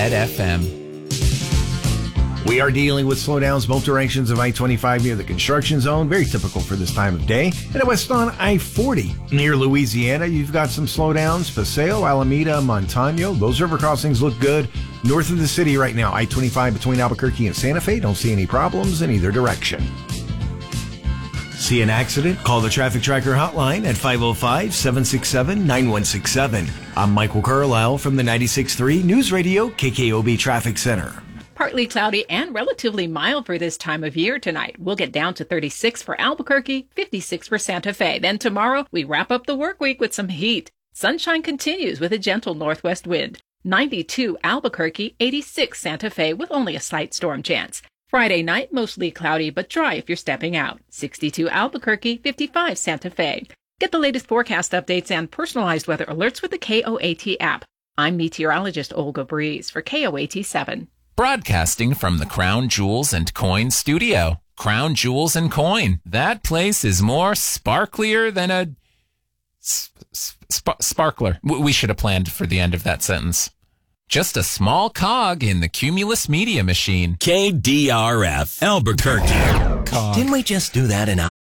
Red FM. We are dealing with slowdowns both directions of I-25 near the construction zone, very typical for this time of day. And west on I-40 near Louisiana, you've got some slowdowns. Paseo, Alameda, Montano, those river crossings look good. North of the city right now, I-25 between Albuquerque and Santa Fe, don't see any problems in either direction. See an accident? Call the Traffic Tracker hotline at 505-767-9167. I'm Michael Carlisle from the 96.3 News Radio KKOB Traffic Center. Partly cloudy and relatively mild for this time of year tonight. We'll get down to 36 for Albuquerque, 56 for Santa Fe. Then tomorrow, we wrap up the work week with some heat. Sunshine continues with a gentle northwest wind. 92 Albuquerque, 86 Santa Fe with only a slight storm chance. Friday night, mostly cloudy but dry if you're stepping out. 62 Albuquerque, 55 Santa Fe. Get the latest forecast updates and personalized weather alerts with the KOAT app. I'm meteorologist Olga Breeze for KOAT 7. Broadcasting from the Crown Jewels and Coin studio. Crown Jewels and Coin. That place is more sparklier than a sparkler. We should have planned for the end of that sentence. Just a small cog in the Cumulus Media machine. KDRF, Albuquerque. Cog. Didn't we just do that in